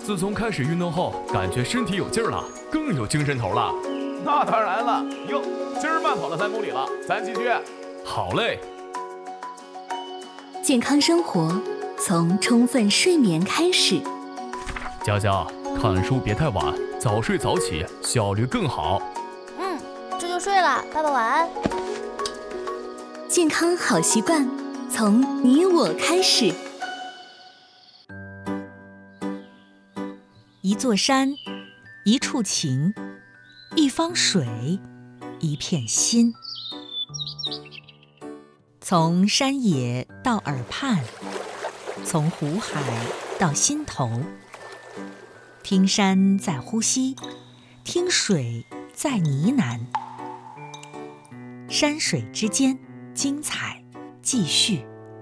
自从开始运动后，感觉身体有劲儿了，更有精神头了。 那当然了，哟，今儿慢跑了3公里了，咱继续。 好嘞。 健康生活从充分睡眠开始。 佳佳，看书别太晚，早睡早起，效率更好。 这就睡了，爸爸晚安。 健康好习惯从你我开始。 一座山，一处情，一方水，一片心。从山野到耳畔，从湖海到心头。听山在呼吸，听水在呢喃。山水之间，精彩继续。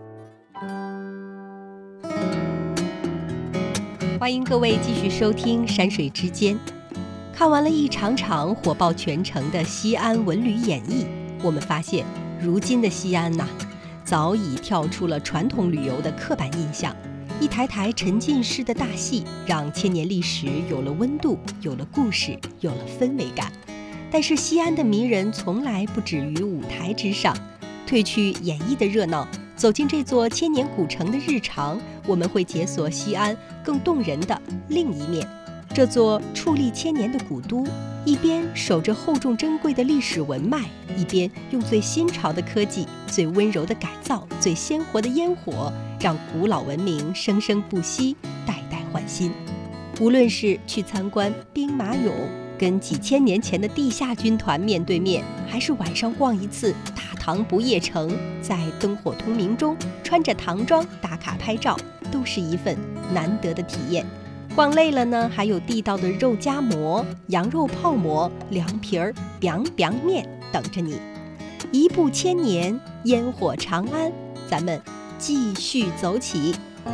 欢迎各位继续收听《山水之间》。看完了一场场火爆全城的西安文旅演绎，我们发现，如今的西安呐，早已跳出了传统旅游的刻板印象。一台台沉浸式的大戏，让千年历史有了温度，有了故事，有了氛围感。但是西安的迷人从来不止于舞台之上，褪去演绎的热闹，走进这座千年古城的日常，我们会解锁西安更动人的另一面。这座矗立千年的古都，一边守着厚重珍贵的历史文脉，一边用最新潮的科技、最温柔的改造、最鲜活的烟火，让古老文明生生不息，代代换新。无论是去参观兵马俑，跟几千年前的地下军团面对面，还是晚上逛一次大唐不夜城，在灯火通明中穿着唐装打卡拍照，都是一份难得的体验。逛累了呢，还有地道的肉夹馍、羊肉泡馍、凉皮儿、biang biang面等着你。一步千年，烟火长安，咱们继续走起。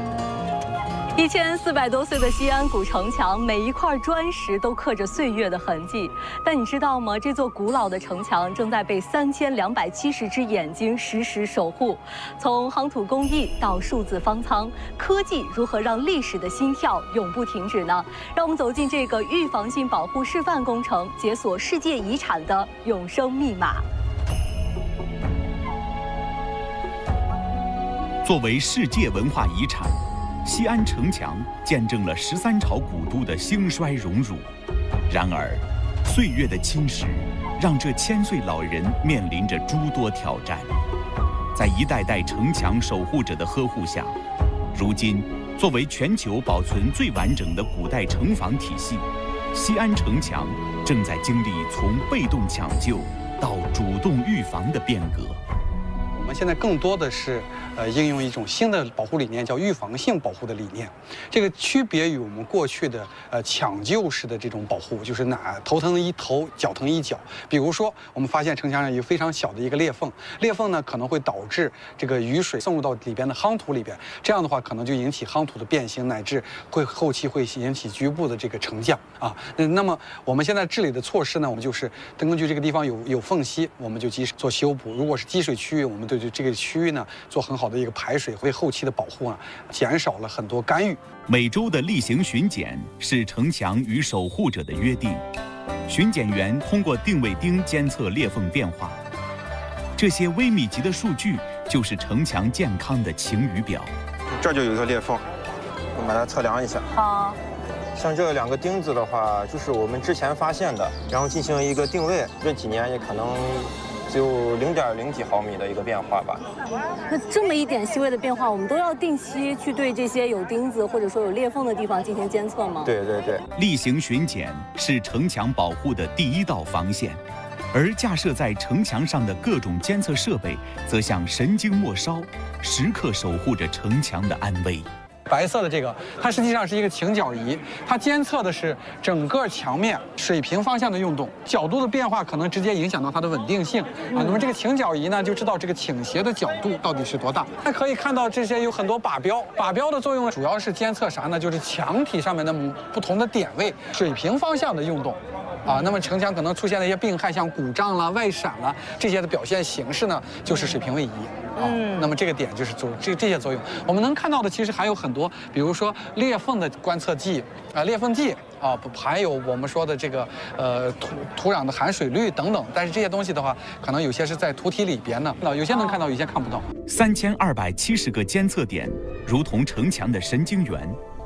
1400多岁的西安古城墙，每一块砖石都刻着岁月的痕迹。但你知道吗？这座古老的城墙正在被3270只眼睛时时守护。从夯土工艺到数字方舱，科技如何让历史的心跳永不停止呢？让我们走进这个预防性保护示范工程，解锁世界遗产的永生密码。 作为世界文化遗产，西安城墙见证了13朝古都的兴衰荣辱。然而，岁月的侵蚀让这千岁老人面临着诸多挑战。在一代代城墙守护者的呵护下，如今作为全球保存最完整的古代城防体系，西安城墙正在经历从被动抢救到主动预防的变革。 我们现在更多的是应用一种新的保护理念，叫预防性保护的理念。这个区别于我们过去的抢救式的这种保护，就是头疼一头，脚疼一脚。比如说，我们发现城墙上有非常小的一个裂缝，裂缝呢可能会导致这个雨水渗入到里边的夯土里边，这样的话可能就引起夯土的变形，乃至后期会引起局部的这个沉降啊。那么我们现在治理的措施呢，我们就是根据这个地方有缝隙，我们就及时做修补；如果是积水区域，我们对这个区域呢做很好的一个排水，为后期的保护啊减少了很多干预。 每周的例行巡检是城墙与守护者的约定，巡检员通过定位钉监测裂缝变化，这些微米级的数据就是城墙健康的晴雨表。 这就有一个裂缝，我们把它测量一下。 好。 像这2个钉子的话，就是我们之前发现的，然后进行一个定位，这几年也可能只有0.0几毫米的一个变化吧。 那这么一点细微的变化，我们都要定期去对这些有钉子或者说有裂缝的地方进行监测吗？ 对对对。 例行巡检是城墙保护的第一道防线，而架设在城墙上的各种监测设备，则像神经末梢，时刻守护着城墙的安危。 白色的这个，它实际上是一个倾角仪，它监测的是整个墙面水平方向的运动，角度的变化可能直接影响到它的稳定性啊。那么这个倾角仪呢，就知道这个倾斜的角度到底是多大。那可以看到这些有很多靶标，靶标的作用主要是监测啥呢？就是墙体上面的不同的点位水平方向的运动。啊，那么城墙可能出现的一些病害，像鼓胀啦、外闪啦，这些的表现形式呢，就是水平位移。 那么这个点就是这些作用。我们能看到的其实还有很多，比如说裂缝的观测计裂缝计还有我们说的这个土壤的含水率等等。但是这些东西的话，可能有些是在土体里边的，有些能看到，有些看不到。 3270个监测点，如同城墙的神经元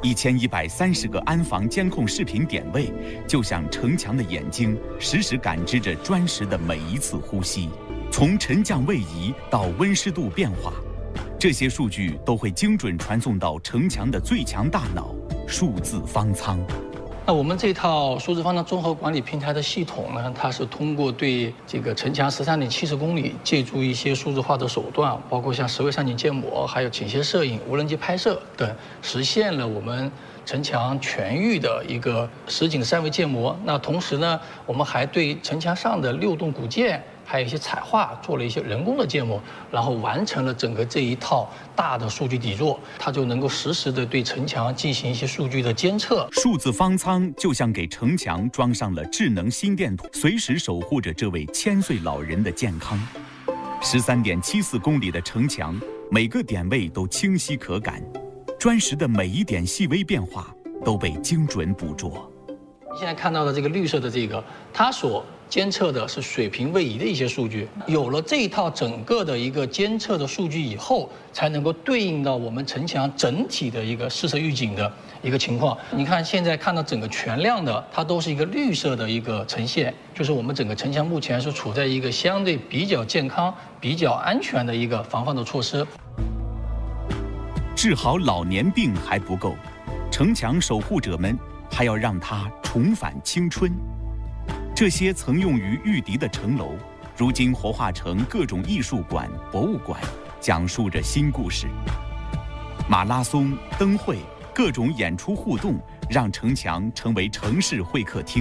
；1130个安防监控视频点位，就像城墙的眼睛，实时感知着砖石的每一次呼吸。从沉降位移到温湿度变化，这些数据都会精准传送到城墙的最强大脑——数字方舱。 那我们这套数字方舱综合管理平台的系统呢，它是通过对这个城墙13.70公里，借助一些数字化的手段，包括像10位上景建模、还有倾斜摄影、无人机拍摄等，实现了我们城墙全域的一个实景的3维建模。那同时呢，我们还对城墙上的6栋古建，还有一些彩画做了一些人工的建模，然后完成了整个这一套大的数据底座，它就能够实时的对城墙进行一些数据的监测。 数字方舱就像给城墙装上了智能心电图，随时守护着这位1000岁老人的健康。13.74公里的城墙，每个点位都清晰可感，砖石的每一点细微变化都被精准捕捉。 你现在看到的这个绿色的这个，它所监测的是水平位移的一些数据。有了这一套整个的一个监测的数据以后，才能够对应到我们城墙整体的一个试测预警的一个情况。你看现在看到整个全量的，它都是一个绿色的一个呈现，就是我们整个城墙目前是处在一个相对比较健康、比较安全的一个防范的措施。 治好老年病还不够，城墙守护者们还要让它重返青春。这些曾用于御敌的城楼，如今活化成各种艺术馆、博物馆，讲述着新故事。马拉松、灯会、各种演出互动，让城墙成为城市会客厅。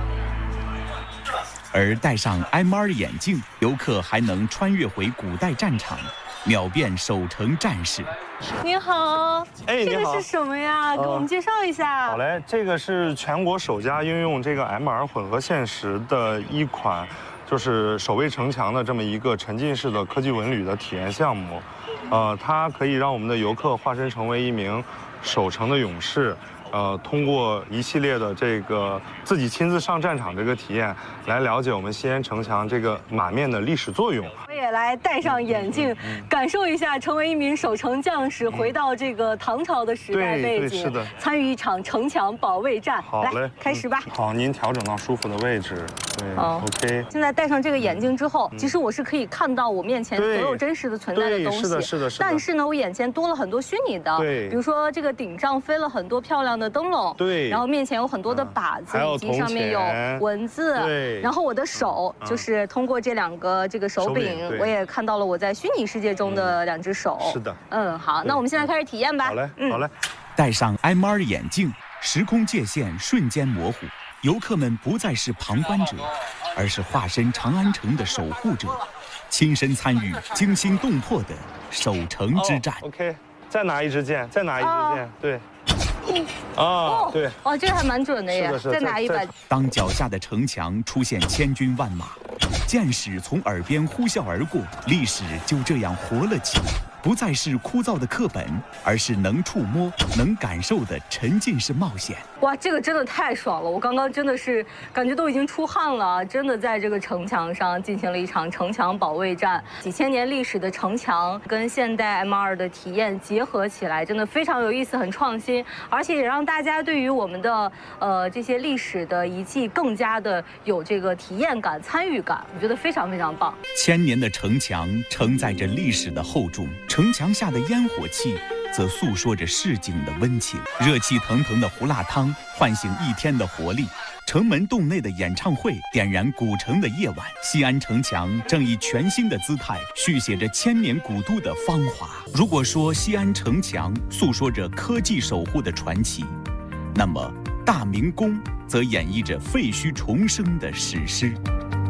而戴上 MR 眼镜，游客还能穿越回古代战场，秒变守城战士。 您好， 哎， 这个是什么呀？给我们介绍一下。 好嘞，这个是全国首家运用这个 MR 混合现实的一款，就是守卫城墙的这么一个沉浸式的科技文旅的体验项目。它可以让我们的游客化身成为一名守城的勇士。通过一系列的这个自己亲自上战场这个体验，来了解我们西安城墙这个马面的历史作用。 我也来戴上眼镜，感受一下成为一名守城将士，回到这个唐朝的时代背景， 是的， 参与一场城墙保卫战。 好嘞， 开始吧。 好，您调整到舒服的位置。对 ，OK。 现在戴上这个眼镜之后，其实我是可以看到我面前所有真实的存在的东西。 是的，是的，是的。 但是呢，我眼前多了很多虚拟的，比如说这个顶上飞了很多漂亮的灯笼，然后面前有很多的靶子，以及上面有文字，然后我的手就是通过这2个这个手柄，我也看到了我在虚拟世界中的2只手。 是的， 好，那我们现在开始体验吧。 好嘞，好嘞。 戴上 MR 眼镜，时空界限瞬间模糊，游客们不再是旁观者，而是化身长安城的守护者，亲身参与惊心动魄的守城之战。 OK， 再拿一支箭，再拿一支箭，对。对， 哇，这个还蛮准的耶！再拿一把。 当脚下的城墙出现千军万马，箭矢从耳边呼啸而过，历史就这样活了起来。不再是枯燥的课本，而是能触摸、能感受的沉浸式冒险。 哇，这个真的太爽了！我刚刚真的是感觉都已经出汗了，真的在这个城墙上进行了一场城墙保卫战。几千年历史的城墙跟现代 MR 的体验结合起来，真的非常有意思，很创新，而且也让大家对于我们的这些历史的遗迹更加的有这个体验感、参与感，我觉得非常非常棒。 千年的城墙承载着历史的厚重。城墙下的烟火气，则诉说着市井的温情。热气腾腾的胡辣汤唤醒一天的活力，城门洞内的演唱会点燃古城的夜晚。西安城墙正以全新的姿态续写着千年古都的芳华。如果说西安城墙诉说着科技守护的传奇，那么大明宫则演绎着废墟重生的史诗。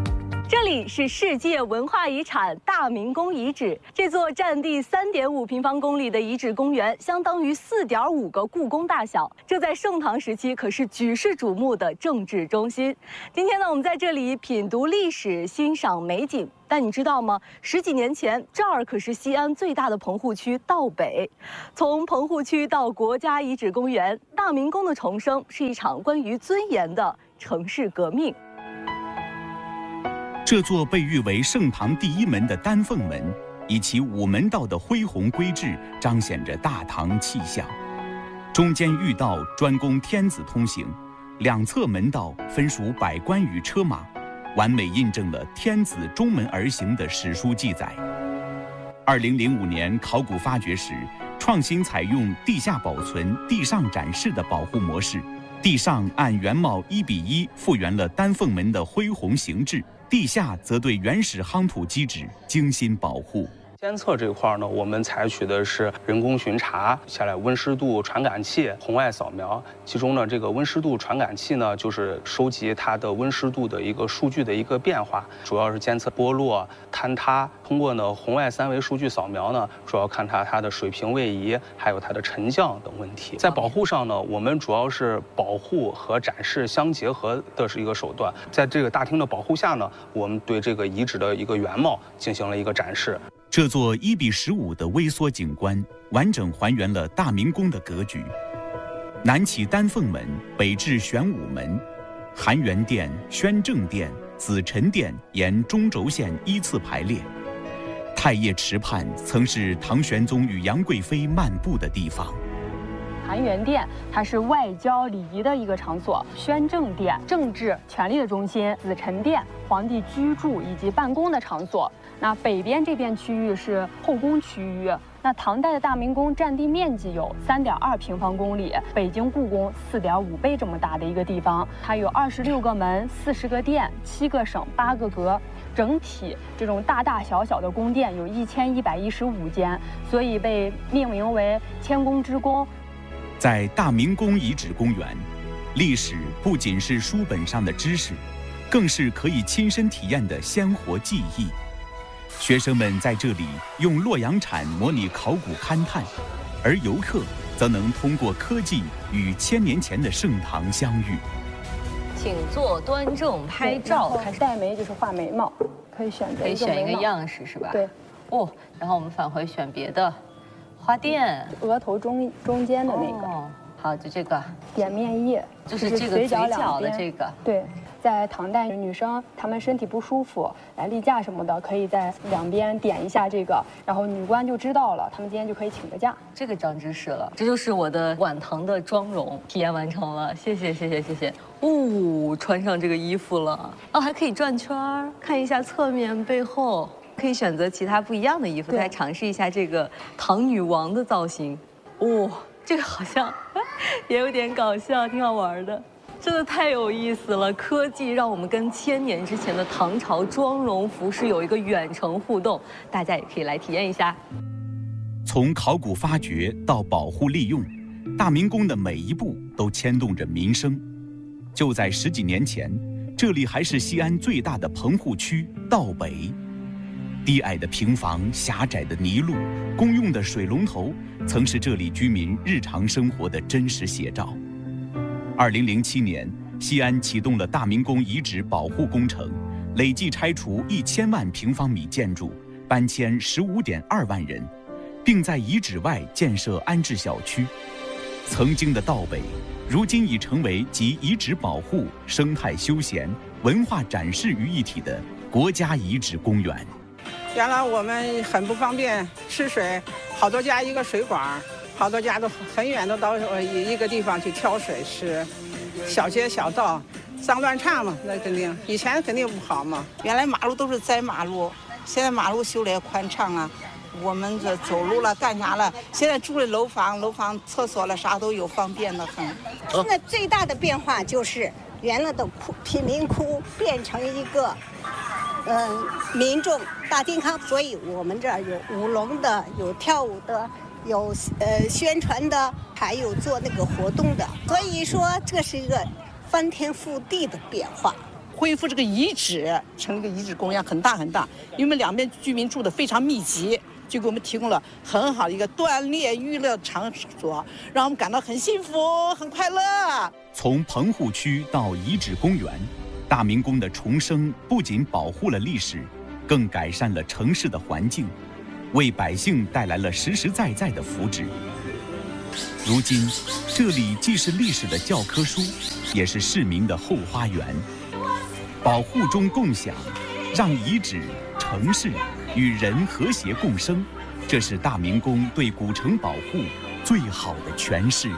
这里是世界文化遗产大明宫遗址，这座占地3.5平方公里的遗址公园，相当于4.5个故宫大小。这在盛唐时期可是举世瞩目的政治中心。今天呢，我们在这里品读历史，欣赏美景。但你知道吗？10几年前，这儿可是西安最大的棚户区道北。从棚户区到国家遗址公园，大明宫的重生是一场关于尊严的城市革命。 这座被誉为盛唐第一门的丹凤门，以其午门道的恢宏规制，彰显着大唐气象。中间御道专供天子通行，两侧门道分属百官与车马，完美印证了天子中门而行的史书记载。2005年考古发掘时，创新采用地下保存、地上展示的保护模式，地上按原貌1:1复原了丹凤门的恢宏形制。地下则对原始夯土基址精心保护。 监测这块呢，我们采取的是人工巡查下来温湿度传感器、红外扫描。其中呢，这个温湿度传感器呢，就是收集它的温湿度的一个数据的一个变化，主要是监测剥落、坍塌。通过呢红外3维数据扫描呢，主要看它的水平位移，还有它的沉降等问题。在保护上呢，我们主要是保护和展示相结合的是一个手段。在这个大厅的保护下呢，我们对这个遗址的一个原貌进行了一个展示。 这座1:15的微缩景观，完整还原了大明宫的格局。南起丹凤门，北至玄武门，含元殿、宣政殿、紫宸殿沿中轴线依次排列。太液池畔曾是唐玄宗与杨贵妃漫步的地方。 含元殿它是外交礼仪的一个场所，宣政殿政治权力的中心，紫宸殿皇帝居住以及办公的场所。那北边这片区域是后宫区域。那唐代的大明宫占地面积有3.2平方公里，北京故宫4.5倍这么大的一个地方，它有26个门、40个殿、7个省、8个阁，整体这种大大小小的宫殿有1115间，所以被命名为千宫之宫。 在大明宫遗址公园，历史不仅是书本上的知识，更是可以亲身体验的鲜活记忆。学生们在这里用洛阳铲模拟考古勘探，而游客则能通过科技与1000年前的盛唐相遇。 请坐端正拍照， 开始黛眉就是画眉毛，可以选一个样式是吧？ 对。 哦，然后我们返回选别的。花店， 额头中间的那个。 哦，好，就这个点面液， 就是这个嘴角的这个。 对，在唐代女生她们身体不舒服来例假什么的，可以在两边点一下这个，然后女官就知道了，她们今天就可以请个假。 这个长知识了，这就是我的晚唐的妆容体验完成了，谢谢。哦，穿上这个衣服了，哦，还可以转圈儿，看一下侧面背后。可以选择其他不一样的衣服，再尝试一下这个唐女王的造型。哦，这个好像也有点搞笑，挺好玩的。真的太有意思了，科技让我们跟1000年之前的唐朝妆容服饰有一个远程互动，大家也可以来体验一下。 从考古发掘到保护利用，大明宫的每一步都牵动着民生。就在10几年前，这里还是西安最大的棚户区道北。低矮的平房、狭窄的泥路、公用的水龙头，曾是这里居民日常生活的真实写照。2007年，西安启动了大明宫遗址保护工程，累计拆除1000万平方米建筑，搬迁15.2万人，并在遗址外建设安置小区。曾经的道北，如今已成为集遗址保护、生态休闲、文化展示于一体的国家遗址公园。 原来我们很不方便吃水，好多家一个水管，好多家都很远的到一个地方去挑水吃，小街小道脏乱差嘛，那肯定以前肯定不好嘛。 原来马路都是栽马路，现在马路修得也宽敞啊，我们这走路了干啥了，现在住的楼房厕所了啥都有，方便的很。 现在最大的变化就是原来的贫民窟变成一个民众大健康，所以我们这儿有舞龙的，有跳舞的，有宣传的，还有做那个活动的。所以说这是一个翻天覆地的变化。 恢复这个遗址，成立个遗址公园，很大很大，因为我们两边居民住的非常密集，就给我们提供了很好的一个锻炼娱乐场所，让我们感到很幸福、很快乐。 从棚户区到遗址公园，大明宫的重生不仅保护了历史，更改善了城市的环境，为百姓带来了实实在在的福祉。如今，这里既是历史的教科书，也是市民的后花园。保护中共享，让遗址、城市与人和谐共生，这是大明宫对古城保护最好的诠释。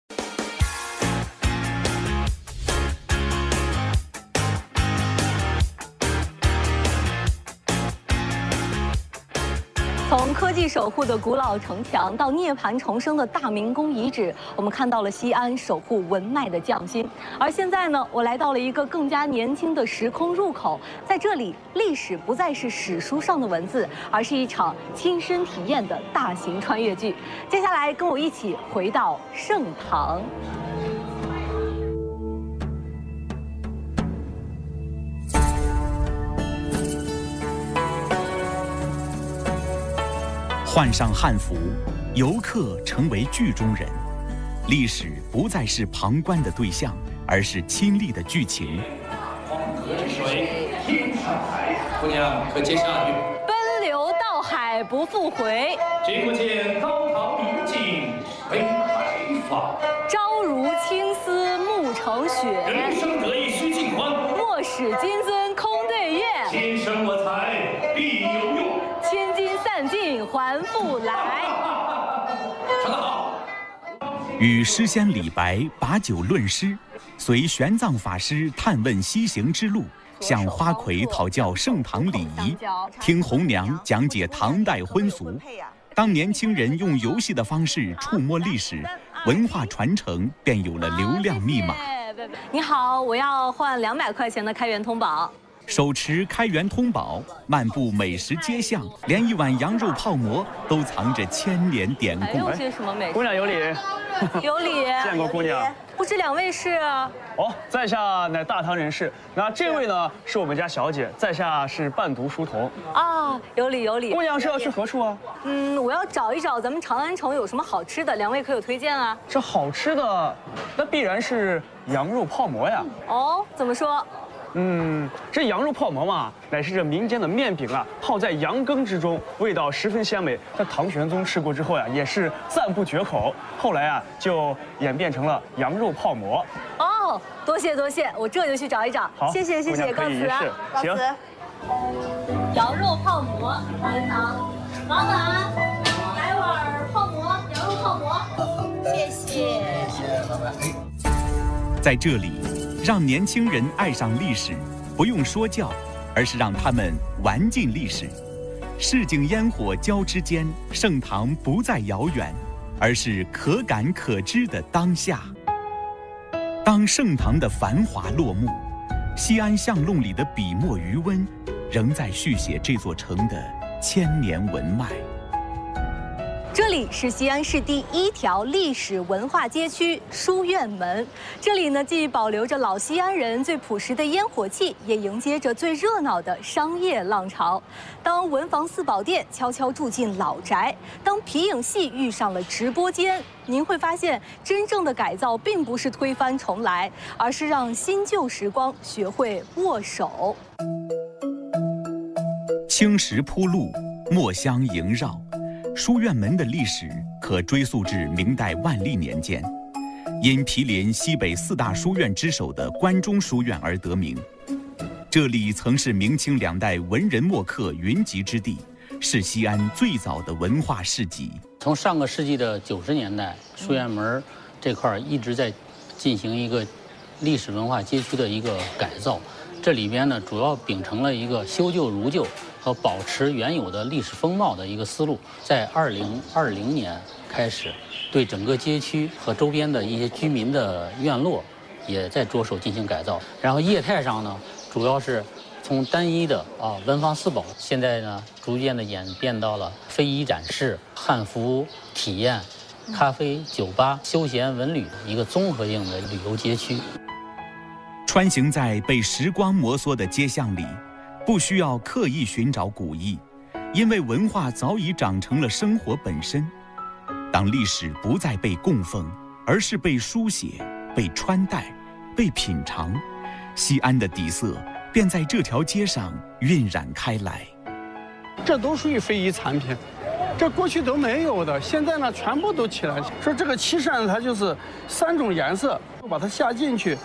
从科技守护的古老城墙到涅槃重生的大明宫遗址，我们看到了西安守护文脉的匠心。而现在呢，我来到了一个更加年轻的时空入口，在这里，历史不再是史书上的文字，而是一场亲身体验的大型穿越剧。接下来，跟我一起回到盛唐。 换上汉服，游客成为剧中人，历史不再是旁观的对象，而是亲历的剧情。 黄河之水天上来，姑娘可接下雨。 奔流到海不复回， 只不见高堂明镜悲白发。 朝如青丝暮成雪， 人生得意须尽欢。 莫使金樽空对月， 天生我材必有用。 千金散尽还复来。 说得好。 与诗仙李白把酒论诗，随玄奘法师探问西行之路，向花魁讨教盛唐礼仪，听红娘讲解唐代婚俗。当年轻人用游戏的方式触摸历史，文化传承便有了流量密码。 你好，我要换200块钱的开元通宝。 手持开元通宝，漫步美食街巷，连一碗羊肉泡馍都藏着千年典故。 有些什么美食？ 姑娘有礼， 有礼。 见过姑娘。 不知2位是？ 哦，在下乃大唐人士。那这位呢，是我们家小姐，在下是伴读书童。 啊，有礼有礼。 姑娘是要去何处啊？ 我要找一找咱们长安城有什么好吃的，2位可有推荐啊？ 这好吃的，那必然是羊肉泡馍呀。 哦，怎么说？ 这羊肉泡馍嘛，乃是这民间的面饼啊，泡在羊羹之中，味道十分鲜美。在唐玄宗吃过之后呀，也是赞不绝口。后来啊，就演变成了羊肉泡馍。 哦，多谢多谢，我这就去找一找。 好， 谢谢谢谢，告辞啊，告辞。羊肉泡馍，您好，老板，来碗泡馍，羊肉泡馍，谢谢。 谢谢老板。 在这里，让年轻人爱上历史，不用说教，而是让他们玩进历史。市井烟火交织间，盛唐不再遥远，而是可感可知的当下。当盛唐的繁华落幕，西安巷弄里的笔墨余温，仍在续写这座城的千年文脉。 这里是西安市第1条历史文化街区书院门。这里呢，既保留着老西安人最朴实的烟火气，也迎接着最热闹的商业浪潮。当文房四宝殿悄悄住进老宅，当皮影戏遇上了直播间，您会发现，真正的改造并不是推翻重来，而是让新旧时光学会握手。 青石铺路，墨香萦绕。书院门的历史可追溯至明代万历年间，因毗邻西北4大书院之首的关中书院而得名。这里曾是明清2代文人墨客云集之地，是西安最早的文化市集。 从上个世纪的90年代，书院门这块一直在进行一个历史文化街区的一个改造。这里边呢，主要秉承了一个修旧如旧和保持原有的历史风貌的一个思路。在2020年开始，对整个街区和周边的一些居民的院落，也在着手进行改造。然后业态上呢，主要是从单一的文房四宝，现在呢逐渐的演变到了非遗展示、汉服体验、咖啡、酒吧、休闲文旅一个综合性的旅游街区。 穿行在被时光摩挲的街巷里，不需要刻意寻找古意，因为文化早已长成了生活本身。当历史不再被供奉，而是被书写、被穿戴、被品尝，西安的底色便在这条街上晕染开来。 这都属于非遗产品，这过去都没有的，现在呢全部都起来。说这个漆扇它就是3种颜色，把它下进去，